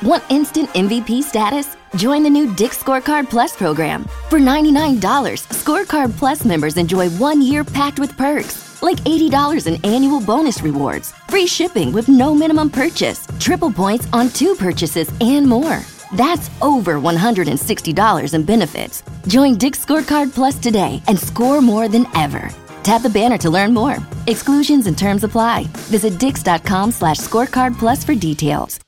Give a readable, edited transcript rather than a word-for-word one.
Want instant MVP status? Join the new Dick's Scorecard Plus program. For $99, Scorecard Plus members enjoy 1 year packed with perks, like $80 in annual bonus rewards, free shipping with no minimum purchase, triple points on 2 purchases, and more. That's over $160 in benefits. Join Dick's Scorecard Plus today and score more than ever. Tap the banner to learn more. Exclusions and terms apply. Visit dix.com/scorecard plus for details.